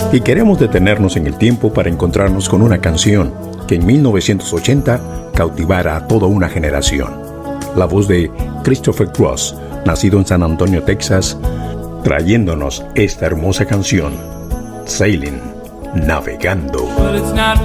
Y queremos detenernos en el tiempo para encontrarnos con una canción que en 1980 cautivara a toda una generación. La voz de Christopher Cross, nacido en San Antonio, Texas, trayéndonos esta hermosa canción, Sailing, navegando.